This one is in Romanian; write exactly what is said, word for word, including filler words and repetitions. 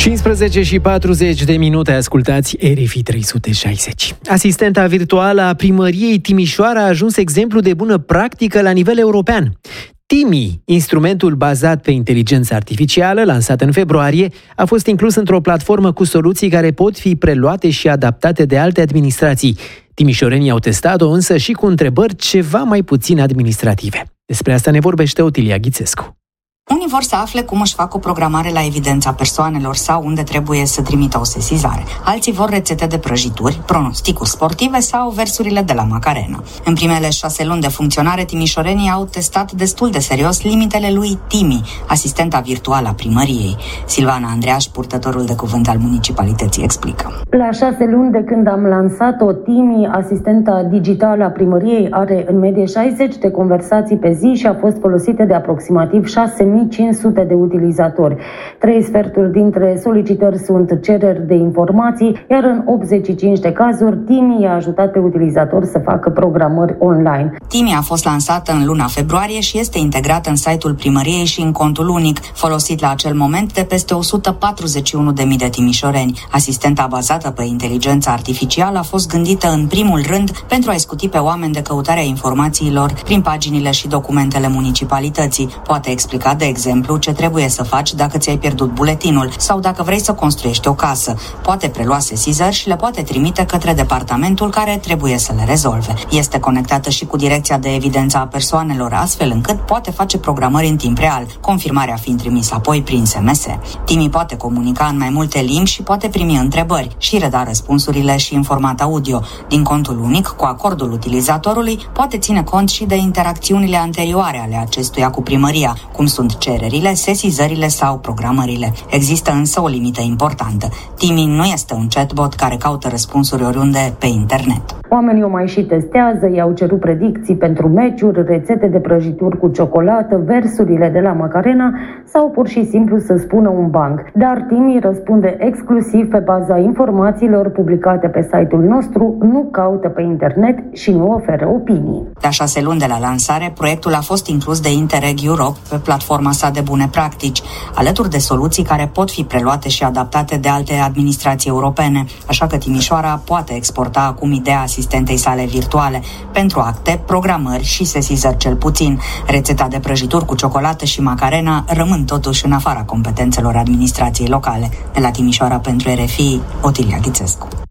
cincisprezece și patruzeci de minute, ascultați R F I trei sute șaizeci. Asistenta virtuală a primăriei Timișoara a ajuns exemplu de bună practică la nivel european. Timi, instrumentul bazat pe inteligență artificială, lansat în februarie, a fost inclus într-o platformă cu soluții care pot fi preluate și adaptate de alte administrații. Timișorenii au testat-o însă și cu întrebări ceva mai puțin administrative. Despre asta ne vorbește Otilia Ghițescu. Unii vor să afle cum își fac o programare la evidența persoanelor sau unde trebuie să trimită o sesizare. Alții vor rețete de prăjituri, pronosticuri sportive sau versurile de la Macarena. În primele șase luni de funcționare, timișorenii au testat destul de serios limitele lui Timi, asistenta virtuală a primăriei. Silvana Andreaș, purtătorul de cuvânt al municipalității, explică. La șase luni de când am lansat-o, Timi, asistenta digitală a primăriei, are în medie șaizeci de conversații pe zi și a fost folosită de aproximativ șase mii cinci sute de utilizatori. Trei sferturi dintre solicitări sunt cereri de informații, iar în optzeci și cinci de cazuri, Timi a ajutat pe utilizator să facă programări online. Timi a fost lansată în luna februarie și este integrată în site-ul primăriei și în contul unic, folosit la acel moment de peste o sută patruzeci și unu de mii de timișoreni. Asistenta bazată pe inteligența artificială a fost gândită în primul rând pentru a scuti pe oameni de căutarea informațiilor prin paginile și documentele municipalității. Poate explica, de exemplu, ce trebuie să faci dacă ți-ai pierdut buletinul sau dacă vrei să construiești o casă. Poate prelua sesizări și le poate trimite către departamentul care trebuie să le rezolve. Este conectată și cu direcția de evidență a persoanelor, astfel încât poate face programări în timp real, confirmarea fiind trimisă apoi prin S M S. Timi poate comunica în mai multe limbi și poate primi întrebări și reda răspunsurile și în format audio. Din contul unic, cu acordul utilizatorului, poate ține cont și de interacțiunile anterioare ale acestuia cu primăria, cum sunt cererile, sesizările sau programările. Există însă o limită importantă. Timi nu este un chatbot care caută răspunsuri oriunde pe internet. Oamenii o mai și testează, i-au cerut predicții pentru meciuri, rețete de prăjituri cu ciocolată, versurile de la Macarena sau pur și simplu să spună un banc. Dar Timi răspunde exclusiv pe baza informațiilor publicate pe site-ul nostru, nu caută pe internet și nu oferă opinii. La șase luni de la lansare, proiectul a fost inclus de Interreg Europe pe platforma sa de bune practici, alături de soluții care pot fi preluate și adaptate de alte administrații europene, așa că Timișoara poate exporta acum ideea asistentei sale virtuale pentru acte, programări și sesizări cel puțin. Rețeta de prăjituri cu ciocolată și Macarena rămân totuși în afara competențelor administrației locale. De la Timișoara pentru R F I, Otilia Ghițescu.